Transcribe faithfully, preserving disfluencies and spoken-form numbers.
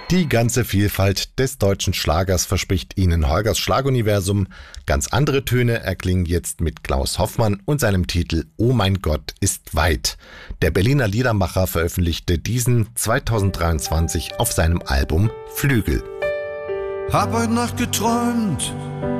Die ganze Vielfalt des deutschen Schlagers verspricht Ihnen Holgers Schlaguniversum. Ganz andere Töne erklingen jetzt mit Klaus Hoffmann und seinem Titel Oh mein Gott ist weit. Der Berliner Liedermacher veröffentlichte diesen zweitausenddreiundzwanzig auf seinem Album Flügel. Hab heute Nacht geträumt,